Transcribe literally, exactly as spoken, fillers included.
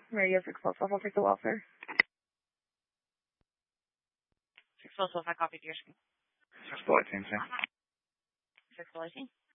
Radio six twelve, I'll take the welfare. six twelve, I copied your screen. six twelve, same thing. six twelve,